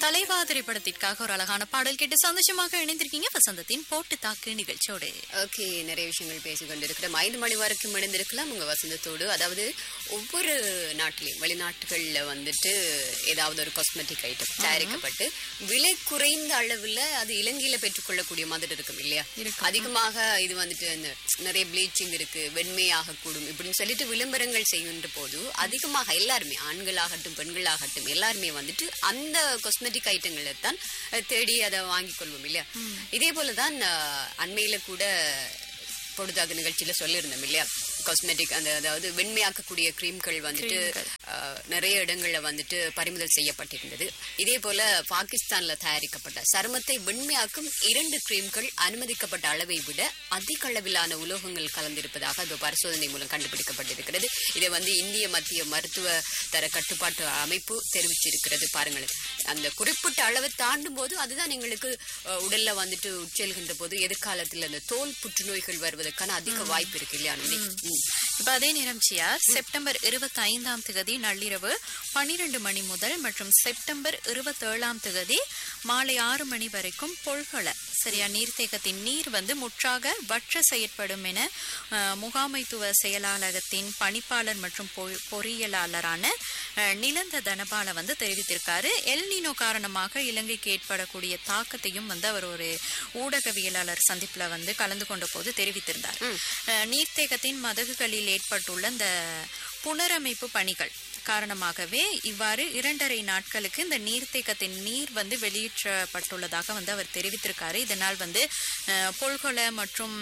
தலைவா திரைப்படத்திற்காக ஒரு அழகான பாடல் கேட்டு சந்தோஷமாக இணைந்திருக்கீங்க வசந்தத்தின் போட்டு தாக்கு நிகழ்ச்சியோடு. ஓகே, நிறைய விஷயங்கள் பேசிக்கொண்டிருக்கிறோம். 5 மணி வரைக்கும் இணைந்திருக்கலாம் உங்க வசந்தத்தோடு. அதாவது ஒவ்வொரு நாட்டிலையும் வெளிநாட்டுகள்ல வந்துட்டு ஏதாவது ஒரு காஸ்மெட்டிக் ஐட்டம் தயாரிக்கப்பட்டு விலை குறைந்த அளவுல அது இலங்கையில பெற்றுக்கொள்ளக்கூடிய மாதிரி இருக்கும் இல்லையா? அதிகமாக இது வந்துட்டு நிறைய ப்ளீச்சிங் இருக்கு, வெண்மையாக கூடும் இப்படின்னு சொல்லிட்டு விளம்பரங்கள் செய்கின்ற போது அதிகமாக எல்லாருமே ஆண்களாகட்டும் பெண்களாகட்டும் எல்லாருமே வந்துட்டு அந்த காஸ்மெட்டிக் ஐட்டங்களை தான் தேடி அதை வாங்கிக் கொள்வோம் இல்லையா? இதே போலதான் அண்மையில கூட பொழுதாக நிகழ்ச்சியில சொல்லியிருந்தோம் இல்லையா? காஸ்மெட்டிக் அதாவது வெண்மையாக்கக்கூடிய கிரீம்கள் வந்துட்டு நிறைய இடங்கள்ல வந்துட்டு பறிமுதல் செய்யப்பட்டிருந்தது. இதே போல பாகிஸ்தான்ல தயாரிக்கப்பட்ட சருமத்தை வெண்மையாக்கும் 2 கிரீம்கள் அனுமதிக்கப்பட்ட அளவை விட அதிக அளவிலான உலோகங்கள் கலந்திருப்பதாக இப்ப பரிசோதனை மூலம் கண்டுபிடிக்கப்பட்டிருக்கிறது. இதை இந்திய மத்திய மருத்துவ தர கட்டுப்பாட்டு அமைப்பு தெரிவிச்சிருக்கிறது. பாருங்களேன், அந்த குறிப்பிட்ட அளவை தாண்டும் போது அதுதான் எங்களுக்கு உடல்ல வந்துட்டு உட்செல்கின்ற போது எதிர்காலத்தில் அந்த தோல் புற்றுநோய்கள் வருவதற்கான அதிக வாய்ப்பு இருக்கு இல்லையா? இப்ப அதே நேரம் செப்டம்பர் 25 நள்ளிரவு 12 மணி முதல் மற்றும் செப்டம்பர் 27 மாலை 6 மணி வரைக்கும் பொல்கொல சரியா நீர்த்தேக்கத்தின் நீர் முற்றாக வற்ற செயற்படும் என முகாமைத்துவ செயலாளகத்தின் பணிப்பாளர் மற்றும் பொறியியலாளரான நிலந்த தனபால தெரிவித்திருக்காரு. எல்னினோ காரணமாக இலங்கைக்கு ஏற்படக்கூடிய தாக்கத்தையும் அவர் ஒரு ஊடகவியலாளர் சந்திப்புல கலந்து கொண்ட போது தெரிவித்திருந்தார். நீர்த்தேக்கத்தின் மதகுகளில் ஏற்பட்டுள்ள இந்த புனரமைப்பு பணிகள் காரணமாகவே இவ்வாறு 2.5 நாட்களுக்கு இந்த நீர்த்தேக்கத்தின் நீர் வெளியேற்றப்பட்டுள்ளதாக அவர் தெரிவித்திருக்காரு. இதனால் பொல்கொல மற்றும்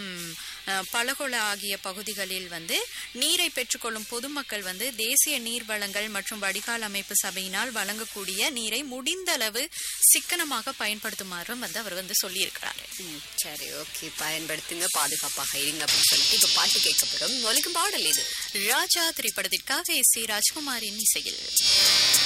பலகொல ஆகிய பகுதிகளில் நீரை பெற்றுக்கொள்ளும் பொதுமக்கள் தேசிய நீர் வளங்கள் மற்றும் வடிகால் அமைப்பு சபையினால் வழங்கக்கூடிய நீரை முடிந்த அளவு சிக்கனமாக பயன்படுத்துமாறும் அவர் சொல்லியிருக்கிறாரு. சரி, ஓகே, பயன்படுத்துங்க, பாதுகாப்பாக இருங்க அப்படின்னு சொல்லிட்டு இப்ப பாட்டு கேட்க போறோம். பாடல் இது ராஜா திரைப்படத்திற்காக எஸ். ராஜ்குமாரின் இசையில்.